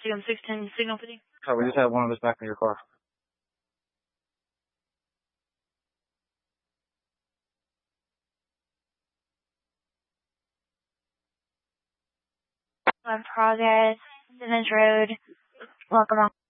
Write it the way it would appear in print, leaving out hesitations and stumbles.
CM610 signal for you. Oh, we just have one of us back in your car. On progress, Simmons Road, welcome on.